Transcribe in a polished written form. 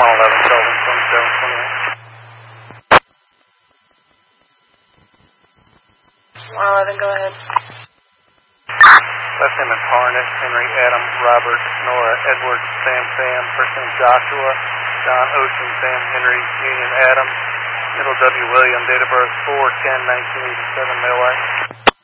Channel 11, Kelvin 2728. 111, go ahead. Last name is Harness, Henry, Adam, Robert, Nora, Edward, Sam, first name Joshua, John, Ocean, Sam, Henry, Union, Adam, middle W, William, date of birth 4/10/1987, male white.